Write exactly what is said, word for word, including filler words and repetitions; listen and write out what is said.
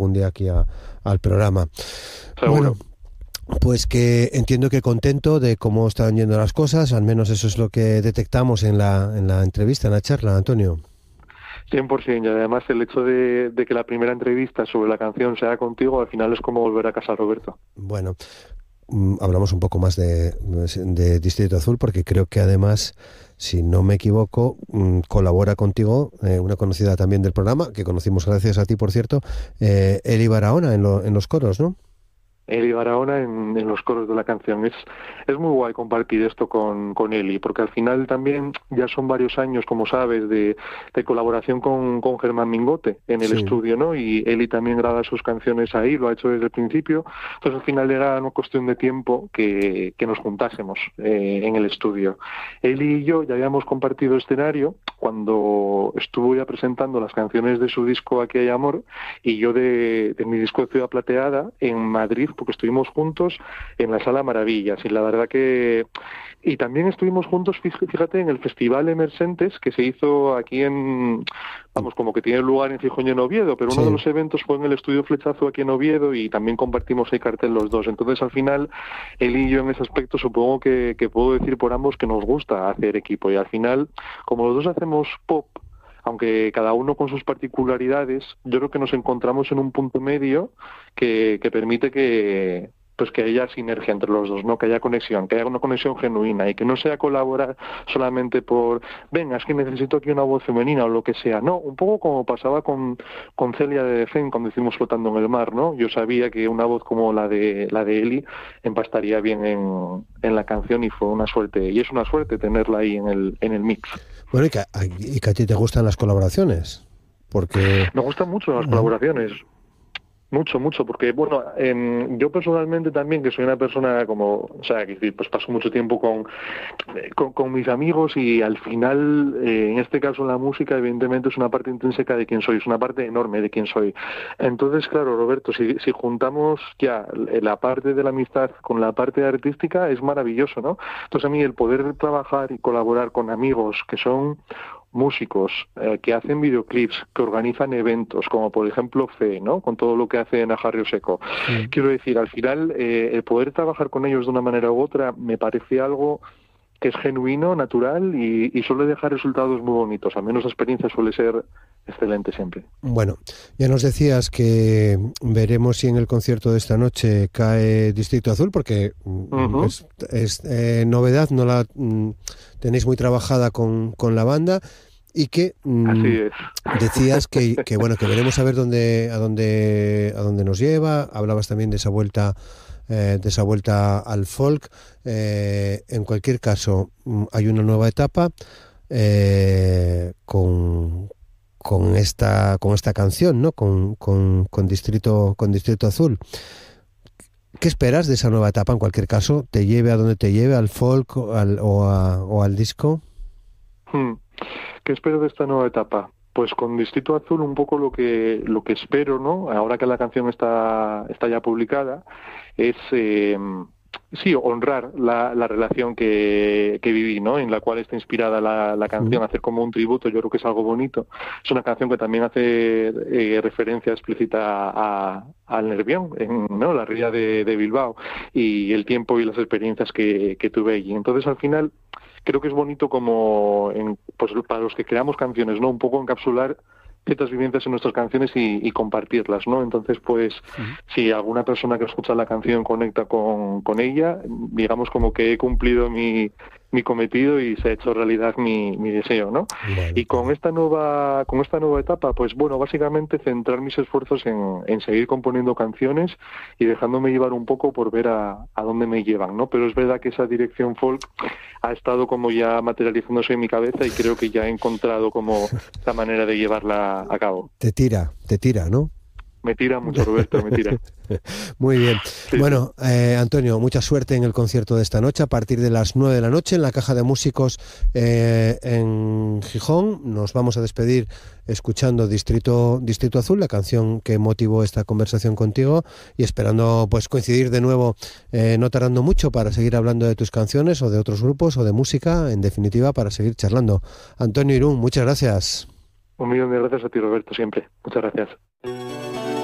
algún día aquí a, al programa. Seguro. Bueno, pues que entiendo que contento de cómo están yendo las cosas, al menos eso es lo que detectamos en la, en la entrevista, en la charla, Antonio. cien por ciento, y además el hecho de, de que la primera entrevista sobre la canción sea contigo, al final es como volver a casa, Roberto. Bueno, mm, hablamos un poco más de, de Distrito Azul, porque creo que además, si no me equivoco, mm, colabora contigo eh, una conocida también del programa, que conocimos gracias a ti, por cierto, eh, Eli Barahona en, lo, en los coros, ¿no? Eli Barahona en, en los coros de la canción. Es, es muy guay compartir esto con, con Eli, porque al final también ya son varios años, como sabes, de, de colaboración con, con Germán Mingote en el Sí. estudio, ¿no? Y Eli también graba sus canciones ahí, lo ha hecho desde el principio. Entonces al final era una cuestión de tiempo que, que nos juntásemos eh, en el estudio. Eli y yo ya habíamos compartido escenario cuando estuvo ya presentando las canciones de su disco Aquí hay amor, y yo de, de mi disco de Ciudad Plateada en Madrid, porque estuvimos juntos en la Sala Maravillas, y la verdad que... Y también estuvimos juntos, fíjate, en el Festival Emergentes, que se hizo aquí en... Vamos, como que tiene lugar en Gijón y en Oviedo, pero uno Sí. de los eventos fue en el Estudio Flechazo aquí en Oviedo, y también compartimos el cartel los dos. Entonces, al final, él y yo en ese aspecto supongo que, que puedo decir por ambos que nos gusta hacer equipo, y al final, como los dos hacemos pop, aunque cada uno con sus particularidades, yo creo que nos encontramos en un punto medio que, que permite que pues que haya sinergia entre los dos, ¿no? Que haya conexión, que haya una conexión genuina, y que no sea colaborar solamente por, venga, es que necesito aquí una voz femenina o lo que sea. No, un poco como pasaba con, con Celia de Decen cuando hicimos Flotando en el Mar, ¿no? Yo sabía que una voz como la de la de Eli empastaría bien en, en la canción, y fue una suerte, y es una suerte tenerla ahí en el, en el mix. Bueno, y que, y que a ti te gustan las colaboraciones, porque... Me gustan mucho las Uh-huh. colaboraciones. Mucho, mucho, porque, bueno, eh, yo personalmente también, que soy una persona como, o sea, que pues paso mucho tiempo con, con, con mis amigos, y al final, eh, en este caso la música, evidentemente es una parte intrínseca de quién soy, es una parte enorme de quién soy. Entonces, claro, Roberto, si, si juntamos ya la parte de la amistad con la parte artística, es maravilloso, ¿no? Entonces a mí el poder trabajar y colaborar con amigos que son músicos, eh, que hacen videoclips, que organizan eventos, como por ejemplo Fe, ¿no? Con todo lo que hace en Ajarrio Seco. Sí. Quiero decir, al final, eh, el poder trabajar con ellos de una manera u otra me parece algo que es genuino, natural, y, y suele dejar resultados muy bonitos. Al menos la experiencia suele ser excelente siempre. Bueno, ya nos decías que veremos si en el concierto de esta noche cae Distrito Azul, porque uh-huh. es, es eh, novedad, no la mm, tenéis muy trabajada con, con la banda. Y que mmm, Así es. decías que, que bueno, que veremos a ver dónde a dónde a dónde nos lleva. Hablabas también de esa vuelta eh, de esa vuelta al folk. Eh, en cualquier caso, hay una nueva etapa eh, con con esta con esta canción, ¿no? Con, con, con Distrito con Distrito Azul. ¿Qué esperas de esa nueva etapa? En cualquier caso, te lleve a donde te lleve, al folk al, o, a, o al disco. Hmm. ¿Qué espero de esta nueva etapa? Pues con Distrito Azul un poco lo que lo que espero, ¿no? Ahora que la canción está está ya publicada, es eh, sí honrar la, la relación que, que viví, ¿no? En la cual está inspirada la, la canción, hacer como un tributo. Yo creo que es algo bonito. Es una canción que también hace eh, referencia explícita a al Nervión, en, ¿no? La ría de, de Bilbao, y el tiempo y las experiencias que, que tuve allí. Entonces, al final, creo que es bonito como en, pues para los que creamos canciones, ¿no? Un poco encapsular ciertas vivencias en nuestras canciones y, y compartirlas, ¿no? Entonces, pues, sí. Si alguna persona que escucha la canción conecta con, con ella, digamos como que he cumplido mi, mi cometido y se ha hecho realidad mi, mi deseo, ¿no? Bueno, y con esta nueva con esta nueva etapa, pues bueno, básicamente centrar mis esfuerzos en, en seguir componiendo canciones y dejándome llevar un poco por ver a, a dónde me llevan, ¿no? Pero es verdad que esa dirección folk ha estado como ya materializándose en mi cabeza, y creo que ya he encontrado como la manera de llevarla a cabo. Te tira, te tira, ¿no? Me tira mucho, Roberto, me tira. Muy bien. Sí. Bueno, eh, Antonio, mucha suerte en el concierto de esta noche, a partir de las nueve de la noche en la Caja de Músicos eh, en Gijón. Nos vamos a despedir escuchando Distrito, Distrito Azul, la canción que motivó esta conversación contigo, y esperando pues coincidir de nuevo, eh, no tardando mucho, para seguir hablando de tus canciones o de otros grupos o de música, en definitiva, para seguir charlando. Antonio Irún, muchas gracias. Un millón de gracias a ti, Roberto, siempre. Muchas gracias.